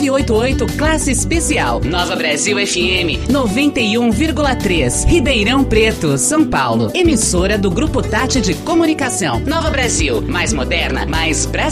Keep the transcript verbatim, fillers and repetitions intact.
nove oito oito classe especial. Nova Brasil F M noventa e um vírgula três, Ribeirão Preto, São Paulo. Emissora do Grupo Tati de Comunicação. Nova Brasil, mais moderna, mais brasileira.